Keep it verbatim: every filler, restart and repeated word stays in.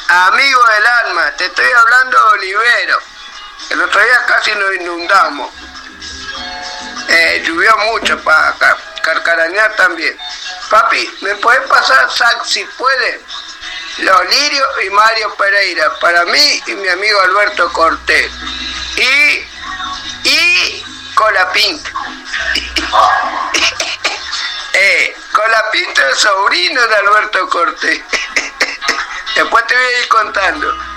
amigo del alma, te estoy hablando de Olivero. El otro día casi nos inundamos. Eh, llovió mucho para acá, Carcarañá también. Papi, ¿me puedes pasar, Sac, si puede? Los Lirios y Mario Pereira, para mí y mi amigo Alberto Cortés. Y, y Colapinto. eh, Colapinto es sobrino de Alberto Cortés. Después te voy a ir contando.